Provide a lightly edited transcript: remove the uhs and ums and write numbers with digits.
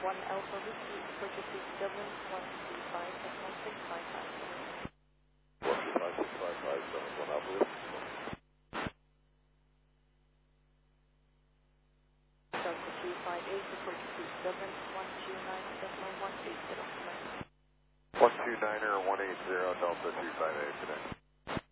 1 Alpha Whiskey, Portuguese Dublin, 135.1655. 135.655, 1 Alpha Whiskey. Delta 258, Portuguese Dublin, 129.180. 129er 180, Delta 258 today.